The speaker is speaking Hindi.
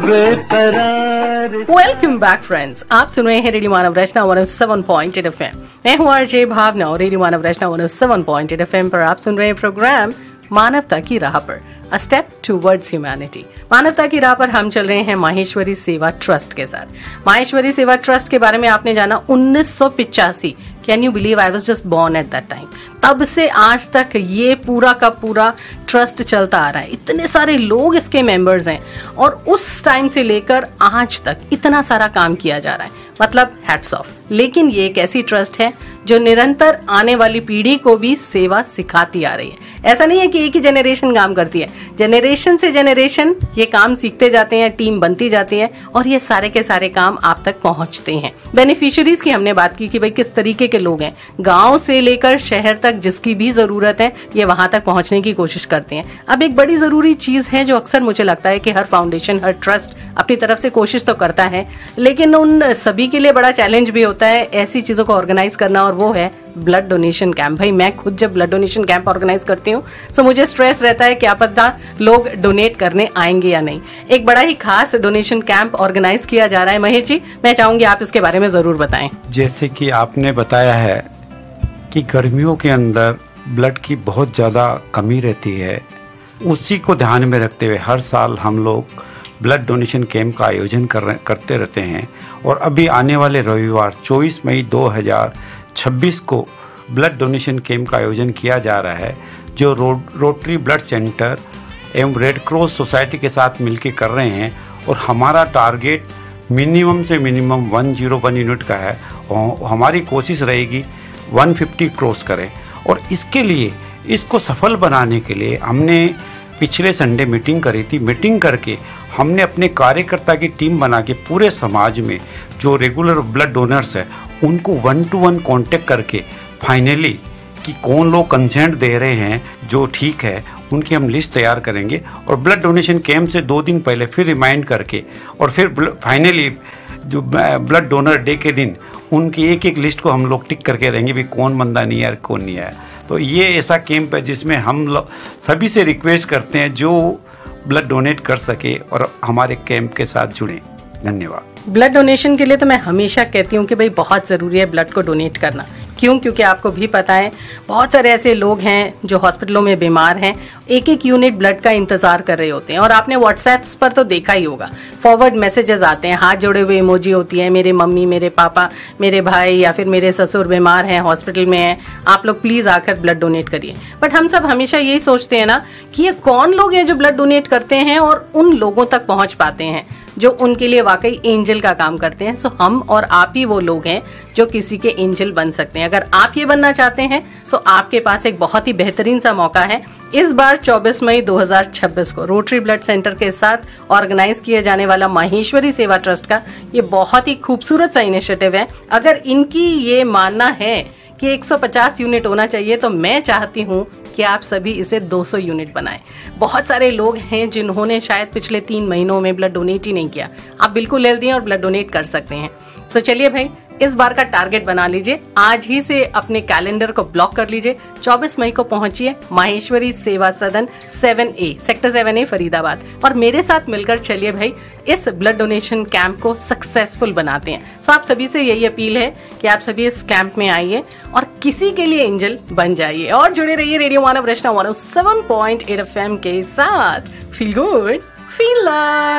वेलकम बैक फ्रेंड्स, आप सुन रहे हैं रेडियो मानव रचना 107.8 FM। मैं हूँ आरजे भावना और रेडियो मानव रचना 107.8 FM पर आप सुन रहे हैं प्रोग्राम मानवता की राह पर, अ स्टेप टुवर्ड्स ह्यूमैनिटी। मानवता की राह पर हम चल रहे हैं माहेश्वरी सेवा ट्रस्ट के साथ। माहेश्वरी सेवा ट्रस्ट के बारे में आपने जाना 1985। Can you believe I was just born at that time. तब से आज तक ये पूरा का पूरा ट्रस्ट चलता आ रहा है। इतने सारे लोग इसके मेंबर्स हैं और उस टाइम से लेकर आज तक इतना सारा काम किया जा रहा है, मतलब हैट्स ऑफ। लेकिन ये एक ऐसी ट्रस्ट है जो निरंतर आने वाली पीढ़ी को भी सेवा सिखाती आ रही है। ऐसा नहीं है कि एक ही जनरेशन काम करती है, जनरेशन से जनरेशन ये काम सीखते जाते हैं, टीम बनती जाती है और ये सारे के सारे काम आप तक पहुंचते हैं। बेनिफिशियरीज की हमने बात की कि भाई किस तरीके के लोग हैं, गांव से लेकर शहर तक जिसकी भी जरूरत है ये वहां तक पहुंचने की कोशिश करते हैं। अब एक बड़ी जरूरी चीज है जो अक्सर मुझे लगता है कि हर फाउंडेशन, हर ट्रस्ट अपनी तरफ से कोशिश तो करता है, लेकिन उन सभी के लिए बड़ा चैलेंज भी होता है ऐसी चीजों को ऑर्गेनाइज करना, और वो है ब्लड डोनेशन कैंप। भाई मैं खुद जब ब्लड डोनेशन कैंप ऑर्गेनाइज करती हूँ तो मुझे स्ट्रेस रहता है क्या पता लोग डोनेट करने आएंगे या नहीं। एक बड़ा ही खास डोनेशन कैंप ऑर्गेनाइज किया जा रहा है। महेश जी, मैं चाहूंगी आप इसके बारे में जरूर बताएं। जैसे कि आपने बताया है कि गर्मियों के अंदर ब्लड की बहुत ज़्यादा कमी रहती है, उसी को ध्यान में रखते हुए हर साल हम लोग ब्लड डोनेशन कैंप का आयोजन करते रहते हैं। और अभी आने वाले रविवार 24 मई 2026 को ब्लड डोनेशन कैंप का आयोजन किया जा रहा है, जो रोटरी ब्लड सेंटर एवं रेड क्रॉस सोसाइटी के साथ मिलकर कर रहे हैं। और हमारा टारगेट मिनिमम से मिनिमम 101 यूनिट का है और हमारी कोशिश रहेगी 150 क्रॉस करें। और इसके लिए, इसको सफल बनाने के लिए हमने पिछले संडे मीटिंग करी थी। मीटिंग करके हमने अपने कार्यकर्ता की टीम बना के पूरे समाज में जो रेगुलर ब्लड डोनर्स हैं उनको 1-to-1 कांटेक्ट करके फाइनली कि कौन लोग कंसेंट दे रहे हैं जो ठीक है उनकी हम लिस्ट तैयार करेंगे। और ब्लड डोनेशन कैंप से 2 दिन पहले फिर रिमाइंड करके और फिर फाइनली जो ब्लड डोनर डे के दिन उनकी एक एक लिस्ट को हम लोग टिक करके रहेंगे भी कौन बंदा नहीं है कौन नहीं है। तो ये ऐसा कैंप है जिसमें हम लोग सभी से रिक्वेस्ट करते हैं जो ब्लड डोनेट कर सके और हमारे कैंप के साथ जुड़े। धन्यवाद। ब्लड डोनेशन के लिए तो मैं हमेशा कहती हूँ कि भाई बहुत जरूरी है ब्लड को डोनेट करना। क्यों? क्योंकि आपको भी पता है बहुत सारे ऐसे लोग हैं जो हॉस्पिटलों में बीमार हैं, एक एक यूनिट ब्लड का इंतजार कर रहे होते हैं। और आपने व्हाट्सएप्स पर तो देखा ही होगा, फॉरवर्ड मैसेजेस आते हैं, हाथ जोड़े हुए इमोजी होती है, मेरे मम्मी, मेरे पापा, मेरे भाई या फिर मेरे ससुर बीमार हैं, हॉस्पिटल में हैं, आप लोग प्लीज आकर ब्लड डोनेट करिए। बट हम सब हमेशा यही सोचते हैं ना कि ये कौन लोग हैं जो ब्लड डोनेट करते हैं और उन लोगों तक पहुंच पाते हैं जो उनके लिए वाकई एंजल का काम करते हैं। सो हम और आप ही वो लोग हैं जो किसी के एंजल बन सकते हैं। अगर आप ये बनना चाहते हैं तो आपके पास एक बहुत ही बेहतरीन सा मौका है। इस बार 24 मई 2026 को रोटरी ब्लड सेंटर के साथ ऑर्गेनाइज किए जाने वाला माहेश्वरी सेवा ट्रस्ट का ये बहुत ही खूबसूरत सा इनिशिएटिव है। अगर इनकी ये मानना है कि 150 यूनिट होना चाहिए तो मैं चाहती हूँ कि आप सभी इसे 200 यूनिट बनाएं। बहुत सारे लोग हैं जिन्होंने शायद पिछले 3 महीनों में ब्लड डोनेट ही नहीं किया। आप बिल्कुल हेल्दी हैं और ब्लड डोनेट कर सकते हैं। सो चलिए भाई, इस बार का टारगेट बना लीजिए, आज ही से अपने कैलेंडर को ब्लॉक कर लीजिए। 24 मई को पहुंचिए माहेश्वरी सेवा सदन 7A, सेक्टर 7A फरीदाबाद, और मेरे साथ मिलकर चलिए भाई इस ब्लड डोनेशन कैंप को सक्सेसफुल बनाते हैं। सो आप सभी से यही अपील है कि आप सभी इस कैंप में आइए और किसी के लिए एंजल बन जाइए। और जुड़े रहिए रेडियो मानव रचना 107.8 FM के साथ। Feel good, feel live.